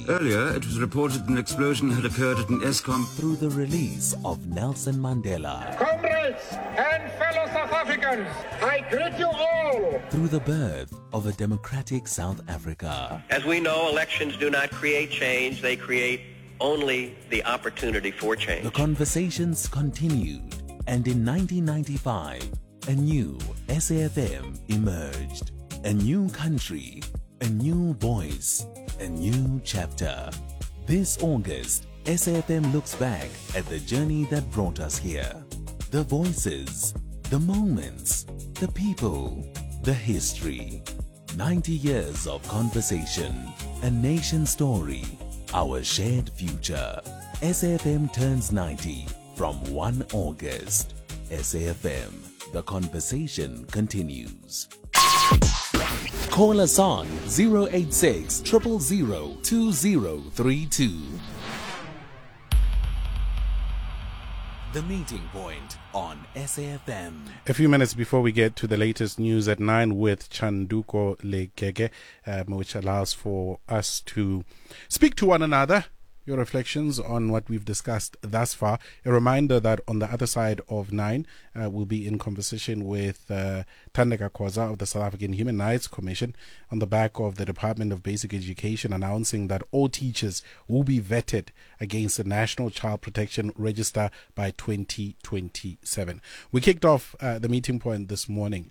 Earlier, it was reported an explosion had occurred at an ESCOM. Through the release of Nelson Mandela. Comrades and fellow South Africans, I greet you all. Through the birth of a democratic South Africa. As we know, elections do not create change, they create only the opportunity for change. The conversations continued, and in 1995, a new SAFM emerged. A new country, a new voice, a new chapter. This August, SAFM looks back at the journey that brought us here. The voices, the moments, the people, the history. 90 years of conversation, a nation story, our shared future. SAFM turns 90 from 1 August. SAFM, the conversation continues. Call us on 086 000 2032. The Meeting Point on SAFM. A few minutes before we get to the latest news at 9 with Chanduko Lekeke, which allows for us to speak to one another. Your reflections on what we've discussed thus far. A reminder that on the other side of 9, we'll be in conversation with Thandeka Khoza of the South African Human Rights Commission on the back of the Department of Basic Education announcing that all teachers will be vetted against the National Child Protection Register by 2027. We kicked off the meeting point this morning.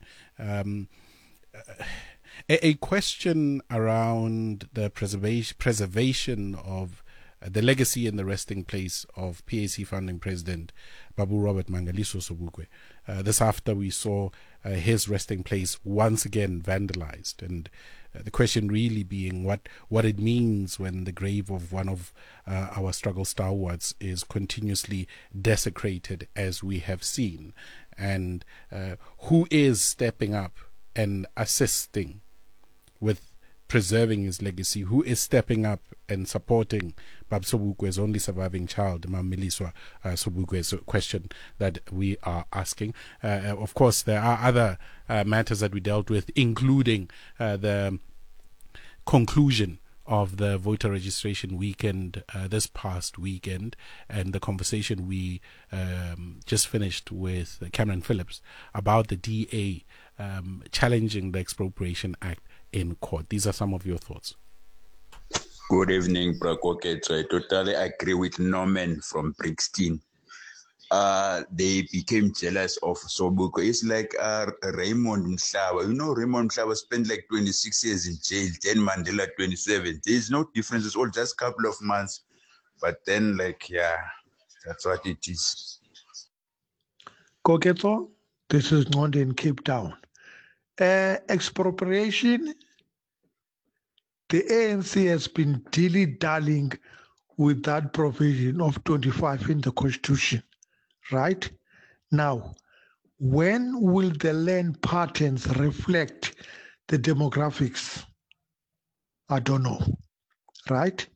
A question around the preservation of the legacy and the resting place of PAC founding president Babu Robert Mangaliso Sobukwe. This after we saw his resting place once again vandalized, and the question really being what it means when the grave of one of our struggle stalwarts is continuously desecrated, as we have seen, and who is stepping up and assisting with preserving his legacy, who is stepping up and supporting Bab Sobukwe's only surviving child, Mamiliswa Sobukwe's question that we are asking. Of course, there are other matters that we dealt with, including the conclusion of the voter registration weekend this past weekend, and the conversation we just finished with Cameron Phillips about the DA challenging the Expropriation Act in court. These are some of your thoughts. Good evening, Prakoket. I totally agree with Norman from Brixton. They became jealous of Sobukwe. It's like Raymond Mhlaba. You know, Raymond Mhlaba spent like 26 years in jail, then Mandela 27. There's no difference. It's all just a couple of months. But then, that's what it is. Koketo, this is not in Cape Town. Expropriation, the ANC has been dilly-dallying with that provision of 25 in the Constitution, right? Now, when will the land patterns reflect the demographics? I don't know, right?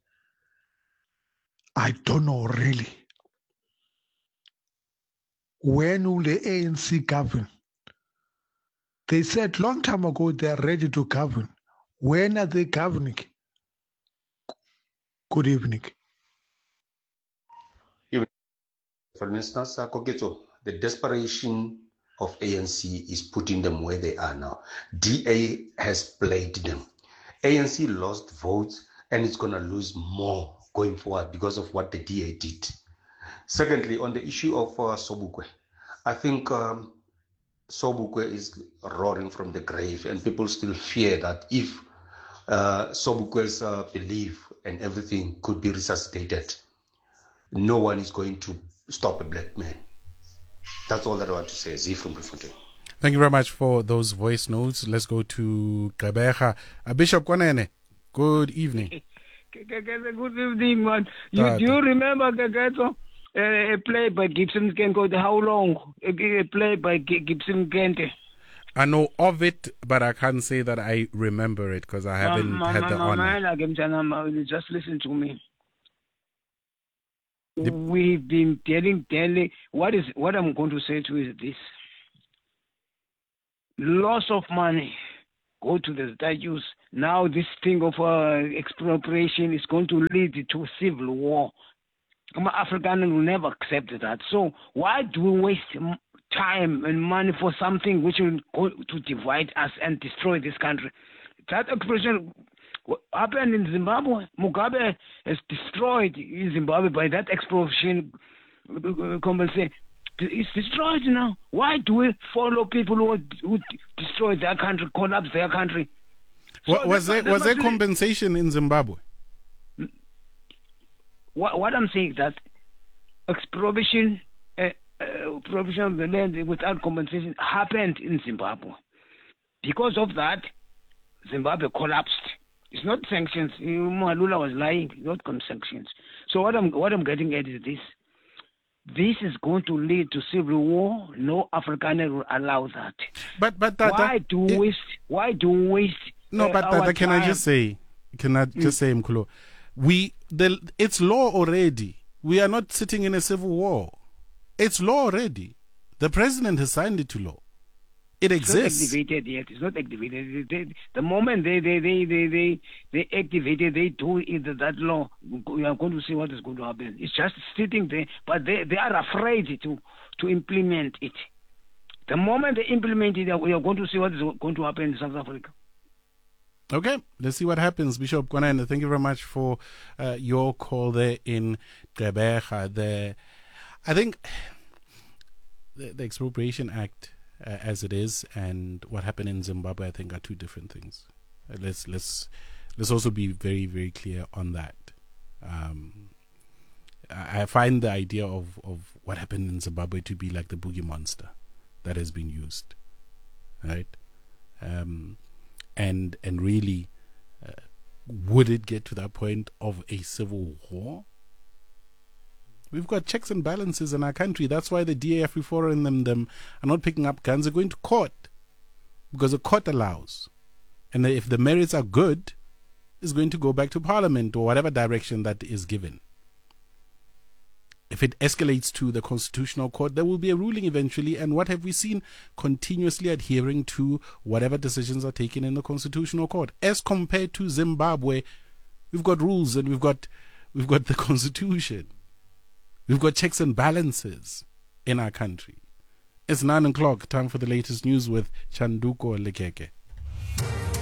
I don't know, really. When will the ANC govern? They said long time ago they are ready to govern. When are they governing? Good evening. For instance, Koketo, the desperation of ANC is putting them where they are now. DA has played them. ANC lost votes and it's going to lose more going forward because of what the DA did. Secondly, on the issue of Sobukwe, I think Sobukwe is roaring from the grave, and people still fear that if Sobukwe's belief and everything could be resuscitated, no one is going to stop a black man. That's all that I want to say. Z from Bloemfontein. Thank you very much for those voice notes. Let's go to Gqeberha. Bishop Kwanene, good evening. Good evening, man. Do you remember a play by Gibson Kente? How long? A play by Gibson Kente. I know of it, but I can't say that I remember it because I haven't had the honor. Just listen to me. We've been telling what I'm going to say to you is this: loss of money, go to the statues. Now this thing of expropriation is going to lead to civil war. African will never accept that. So why do we waste time and money for something which will go to divide us and destroy this country? That explosion happened in Zimbabwe. Mugabe has destroyed Zimbabwe by that explosion. It's destroyed now. Why do we follow people who destroy their country, collapse their country? So was there compensation in Zimbabwe? What I'm saying is that expropriation provision of the land without compensation happened in Zimbabwe. Because of that, Zimbabwe collapsed. It's not sanctions. Malula was lying, not sanctions. So what I'm getting at is this. This is going to lead to civil war. No Afrikaner will allow that. But why do we waste? No, but Tata, can I just say, Mkulo, it's law already. We are not sitting in a civil war. It's law already. The president has signed it to law. It exists. It's not activated yet. It's not activated. The moment they activate it, they do that law. We are going to see what is going to happen. It's just sitting there, but they are afraid to implement it. The moment they implement it, we are going to see what is going to happen in South Africa. Okay, let's see what happens. Bishop Kwanana, thank you very much for your call there in Gqeberha. I think the Expropriation Act, as it is, and what happened in Zimbabwe, I think are two different things. Let's also be very, very clear on that. I find the idea of what happened in Zimbabwe to be like the boogie monster that has been used, right? And really, would it get to that point of a civil war? We've got checks and balances in our country. That's why the DAF before and them are not picking up guns. They're going to court because the court allows. And if the merits are good, it's going to go back to Parliament or whatever direction that is given. If it escalates to the Constitutional Court, there will be a ruling eventually. And what have we seen? Continuously adhering to whatever decisions are taken in the Constitutional Court. As compared to Zimbabwe, we've got rules and we've got the Constitution. We've got checks and balances in our country. It's 9 o'clock. Time for the latest news with Chanduko Lekeke.